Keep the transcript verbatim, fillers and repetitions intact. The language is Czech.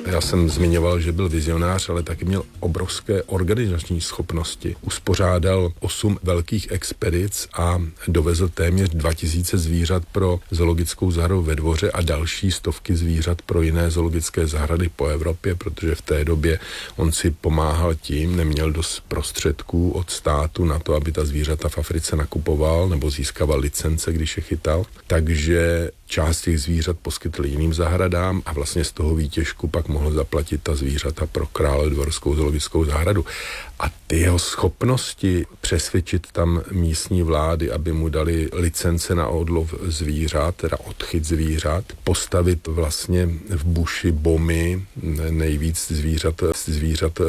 Já jsem zmiňoval, že byl vizionář, ale taky měl obrovské organizační schopnosti. Uspořádal osm velkých expedic a dovezl téměř dva tisíce zvířat pro zoologickou zahradu ve Dvoře a další stovky zvířat pro jiné zoologické zahrady po Evropě, protože v té době on si pomáhal tím, neměl dost prostředků od státu na to, aby ta zvířata v Africe nakupoval nebo získával licence, když je chytal. Takže část těch zvířat poskytl jiným zahradám a vlastně z toho výtěžku pak mohl zaplatit ta zvířata pro Královédvorskou zoologickou zahradu. A ty jeho schopnosti přesvědčit tam místní vlády, aby mu dali licence na odlov zvířat, teda odchyt zvířat, postavit vlastně v buši bomy nejvíc zvířat, zvířat